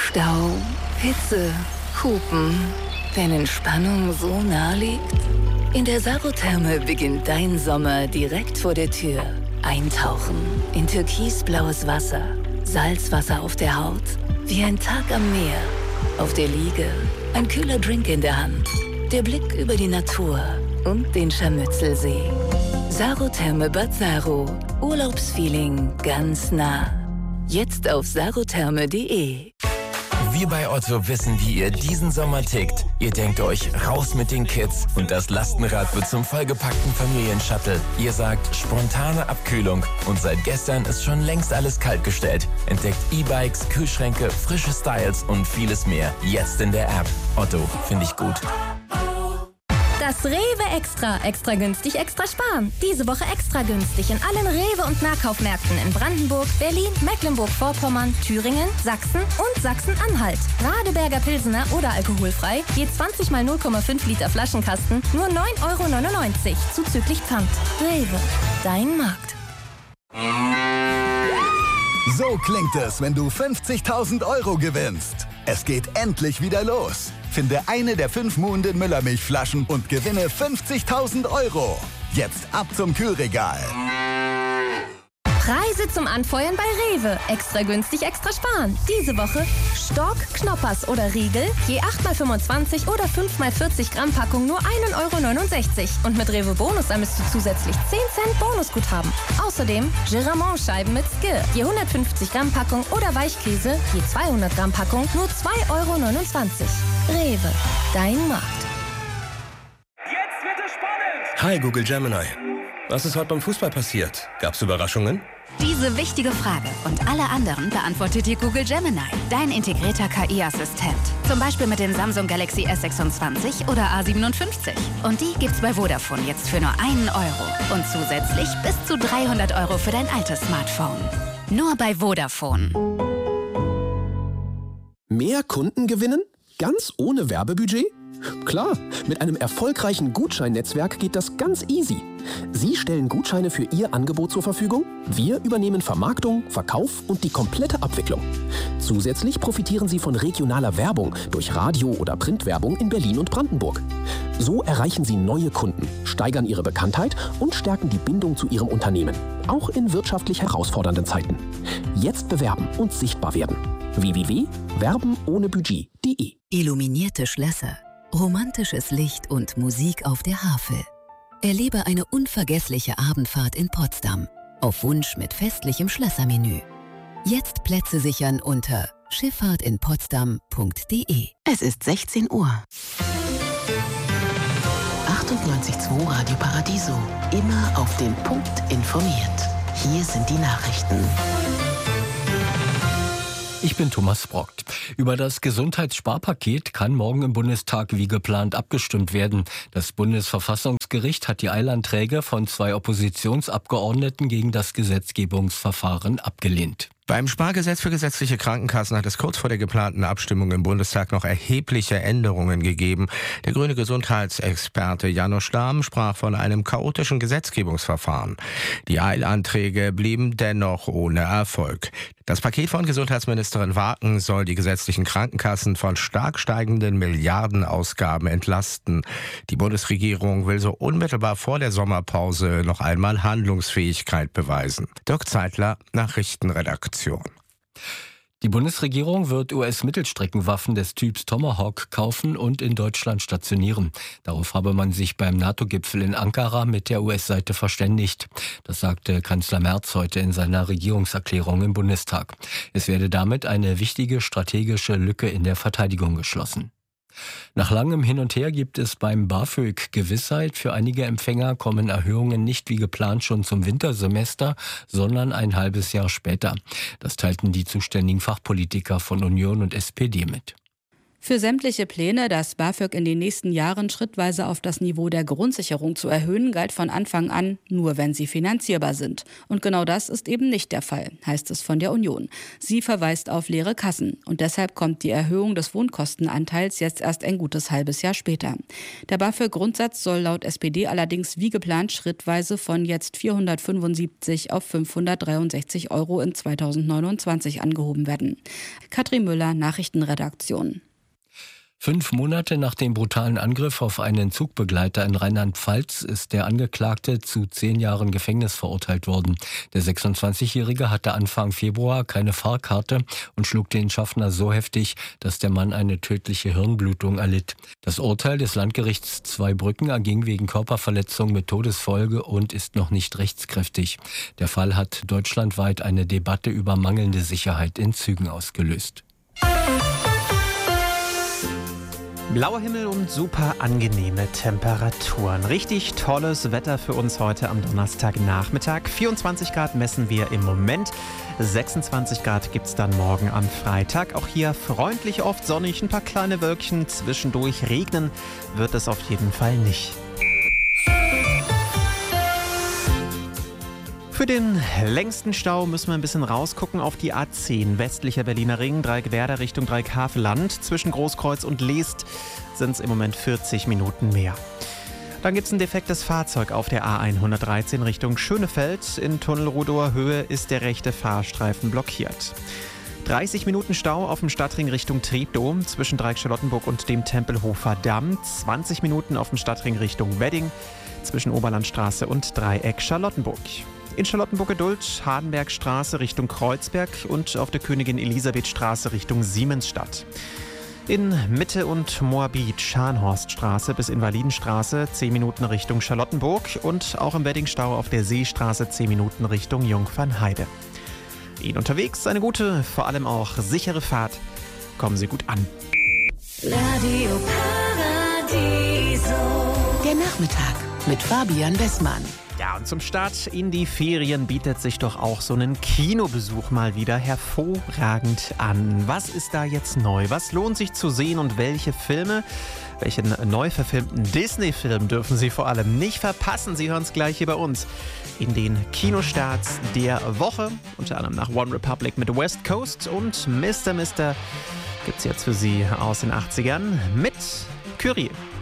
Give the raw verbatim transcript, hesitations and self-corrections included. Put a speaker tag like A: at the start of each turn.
A: Stau, Hitze, Hupen. Wenn Entspannung so nah liegt? In der Sarotherme beginnt dein Sommer direkt vor der Tür. Eintauchen in türkisblaues Wasser, Salzwasser auf der Haut, wie ein Tag am Meer. Auf der Liege, ein kühler Drink in der Hand, der Blick über die Natur und den Scharmützelsee. Sarotherme Bad Saro, Urlaubsfeeling ganz nah. Jetzt auf sarotherme punkt de.
B: Wir bei Otto wissen, wie ihr diesen Sommer tickt. Ihr denkt euch, raus mit den Kids und das Lastenrad wird zum vollgepackten Familienshuttle. Ihr sagt, spontane Abkühlung und seit gestern ist schon längst alles kaltgestellt. Entdeckt E-Bikes, Kühlschränke, frische Styles und vieles mehr. Jetzt in der App. Otto, finde ich gut.
C: Das Rewe Extra. Extra günstig, extra sparen. Diese Woche extra günstig in allen Rewe- und Nahkaufmärkten in Brandenburg, Berlin, Mecklenburg-Vorpommern, Thüringen, Sachsen und Sachsen-Anhalt. Radeberger Pilsener oder alkoholfrei, je zwanzig mal null Komma fünf Liter Flaschenkasten, nur neun Euro neunundneunzig, zuzüglich Pfand. Rewe, dein Markt.
D: So klingt es, wenn du fünfzigtausend Euro gewinnst. Es geht endlich wieder los. Finde eine der fünf Muhnden Müllermilchflaschen und gewinne fünfzigtausend Euro. Jetzt ab zum Kühlregal.
C: Preise zum Anfeuern bei Rewe. Extra günstig, extra sparen. Diese Woche Stork, Knoppers oder Riegel, je acht mal fünfundzwanzig oder fünf mal vierzig Gramm Packung nur ein Euro neunundsechzig. Und mit Rewe Bonus sammelst du zusätzlich zehn Cent Bonusguthaben. Außerdem Giramont-Scheiben mit Skir, je hundertfünfzig Gramm Packung oder Weichkäse, je zweihundert Gramm Packung nur zwei Euro neunundzwanzig. Rewe, dein Markt.
E: Jetzt wird es spannend!
F: Hi Google Gemini. Was ist heute beim Fußball passiert? Gab's Überraschungen?
G: Diese wichtige Frage und alle anderen beantwortet dir Google Gemini, dein integrierter K I-Assistent. Zum Beispiel mit dem Samsung Galaxy S sechsundzwanzig oder A siebenundfünfzig. Und die gibt's bei Vodafone jetzt für nur einen Euro. Und zusätzlich bis zu dreihundert Euro für dein altes Smartphone. Nur bei Vodafone.
H: Mehr Kunden gewinnen? Ganz ohne Werbebudget? Klar, mit einem erfolgreichen Gutscheinnetzwerk geht das ganz easy. Sie stellen Gutscheine für Ihr Angebot zur Verfügung, wir übernehmen Vermarktung, Verkauf und die komplette Abwicklung. Zusätzlich profitieren Sie von regionaler Werbung durch Radio- oder Printwerbung in Berlin und Brandenburg. So erreichen Sie neue Kunden, steigern Ihre Bekanntheit und stärken die Bindung zu Ihrem Unternehmen, auch in wirtschaftlich herausfordernden Zeiten. Jetzt bewerben und sichtbar werden. w w w punkt werben ohne budget punkt de.
I: Illuminierte Schlösser, romantisches Licht und Musik auf der Havel. Erlebe eine unvergessliche Abendfahrt in Potsdam. Auf Wunsch mit festlichem Schlössermenü. Jetzt Plätze sichern unter schifffahrt in potsdam punkt de.
J: Es ist sechzehn Uhr. achtundneunzig Komma zwei Radio Paradiso. Immer auf den Punkt informiert. Hier sind die Nachrichten.
K: Ich bin Thomas Brock. Über das Gesundheitssparpaket kann morgen im Bundestag wie geplant abgestimmt werden. Das Bundesverfassungsgericht hat die Eilanträge von zwei Oppositionsabgeordneten gegen das Gesetzgebungsverfahren abgelehnt.
L: Beim Spargesetz für gesetzliche Krankenkassen hat es kurz vor der geplanten Abstimmung im Bundestag noch erhebliche Änderungen gegeben. Der grüne Gesundheitsexperte Janusz Stamm sprach von einem chaotischen Gesetzgebungsverfahren. Die Eilanträge blieben dennoch ohne Erfolg. Das Paket von Gesundheitsministerin Waken soll die gesetzlichen Krankenkassen von stark steigenden Milliardenausgaben entlasten. Die Bundesregierung will so unmittelbar vor der Sommerpause noch einmal Handlungsfähigkeit beweisen. Dirk Zeitler, Nachrichtenredaktion.
K: Die Bundesregierung wird U S-Mittelstreckenwaffen des Typs Tomahawk kaufen und in Deutschland stationieren. Darauf habe man sich beim NATO-Gipfel in Ankara mit der U S-Seite verständigt. Das sagte Kanzler Merz heute in seiner Regierungserklärung im Bundestag. Es werde damit eine wichtige strategische Lücke in der Verteidigung geschlossen. Nach langem Hin und Her gibt es beim BAföG Gewissheit. Für einige Empfänger kommen Erhöhungen nicht wie geplant schon zum Wintersemester, sondern ein halbes Jahr später. Das teilten die zuständigen Fachpolitiker von Union und S P D mit.
M: Für sämtliche Pläne, das BAföG in den nächsten Jahren schrittweise auf das Niveau der Grundsicherung zu erhöhen, galt von Anfang an, nur wenn sie finanzierbar sind. Und genau das ist eben nicht der Fall, heißt es von der Union. Sie verweist auf leere Kassen. Und deshalb kommt die Erhöhung des Wohnkostenanteils jetzt erst ein gutes halbes Jahr später. Der BAföG-Grundsatz soll laut S P D allerdings wie geplant schrittweise von jetzt vierhundertfünfundsiebzig auf fünfhundertdreiundsechzig Euro in zweitausendneunundzwanzig angehoben werden. Katrin Müller, Nachrichtenredaktion.
K: Fünf Monate nach dem brutalen Angriff auf einen Zugbegleiter in Rheinland-Pfalz ist der Angeklagte zu zehn Jahren Gefängnis verurteilt worden. Der sechsundzwanzigjährige hatte Anfang Februar keine Fahrkarte und schlug den Schaffner so heftig, dass der Mann eine tödliche Hirnblutung erlitt. Das Urteil des Landgerichts Zweibrücken erging wegen Körperverletzung mit Todesfolge und ist noch nicht rechtskräftig. Der Fall hat deutschlandweit eine Debatte über mangelnde Sicherheit in Zügen ausgelöst.
N: Blauer Himmel und super angenehme Temperaturen. Richtig tolles Wetter für uns heute am Donnerstagnachmittag. vierundzwanzig Grad messen wir im Moment. sechsundzwanzig Grad gibt es dann morgen am Freitag. Auch hier freundlich, oft sonnig, ein paar kleine Wölkchen. Zwischendurch regnen wird es auf jeden Fall nicht. Für den längsten Stau müssen wir ein bisschen rausgucken auf die A zehn. Westlicher Berliner Ring, Dreieckwerder Richtung Dreieckhaveland. Zwischen Großkreuz und Leest sind es im Moment vierzig Minuten mehr. Dann gibt es ein defektes Fahrzeug auf der A hundertdreizehn Richtung Schönefeld. In Tunnelrudower Höhe ist der rechte Fahrstreifen blockiert. dreißig Minuten Stau auf dem Stadtring Richtung Treptow zwischen Dreieck-Charlottenburg und dem Tempelhofer Damm. zwanzig Minuten auf dem Stadtring Richtung Wedding zwischen Oberlandstraße und Dreieck Charlottenburg. In Charlottenburg-Geduld, Hardenbergstraße Richtung Kreuzberg und auf der Königin-Elisabeth-Straße Richtung Siemensstadt. In Mitte und Moabit, Scharnhorststraße bis Invalidenstraße zehn Minuten Richtung Charlottenburg und auch im Weddingstau auf der Seestraße zehn Minuten Richtung Jungfernheide. Ihnen unterwegs eine gute, vor allem auch sichere Fahrt. Kommen Sie gut an.
J: Radio Paradiso. Der Nachmittag mit Fabian Bessmann.
N: Ja, und zum Start in die Ferien bietet sich doch auch so ein Kinobesuch mal wieder hervorragend an. Was ist da jetzt neu? Was lohnt sich zu sehen und welche Filme? Welchen neu verfilmten Disney-Film dürfen Sie vor allem nicht verpassen? Sie hören es gleich hier bei uns in den Kinostarts der Woche. Unter anderem nach One Republic mit West Coast und Mister Mister gibt's jetzt für Sie aus den achtzigern mit Curie.